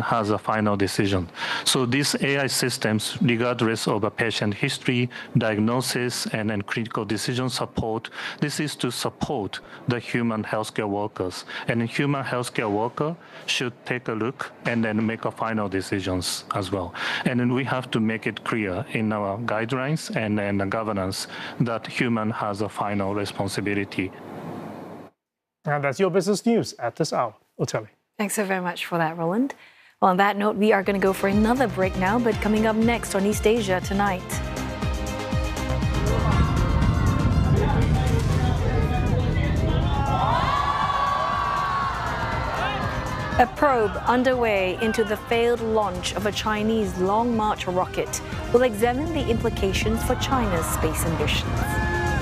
has a final decision. So these AI systems, regardless of a patient history, diagnosis, and then critical decision support, this is to support the human healthcare workers. And the human healthcare worker should take a look and then make a final decisions as well. And then we have to make it clear in our guidelines and then the governance that human has a final responsibility. And that's your business news at this hour. Oteli. Thanks so very much for that, Roland. Well, on that note, we are going to go for another break now, but coming up next on East Asia Tonight. A probe underway into the failed launch of a Chinese Long March rocket will examine the implications for China's space ambitions.